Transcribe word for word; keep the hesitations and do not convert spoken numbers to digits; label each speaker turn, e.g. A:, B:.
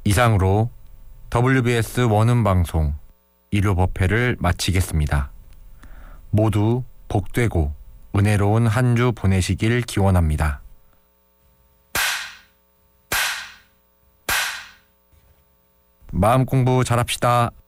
A: 이상으로 더블유비에스 원음 방송 일요 법회를 마치겠습니다. 모두 복되고 은혜로운 한 주 보내시길 기원합니다. 마음 공부 잘합시다.